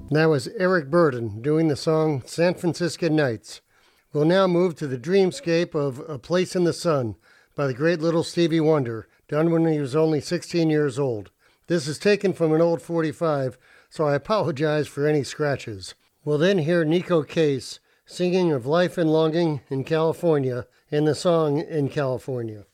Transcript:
That was Eric Burden doing the song San Francisco Nights. We'll now move to the dreamscape of A Place in the Sun by the great little Stevie Wonder, done when he was only 16 years old. This is taken from an old 45, so I apologize for any scratches. We'll then hear Nico Case singing of life and longing in California in the song In California.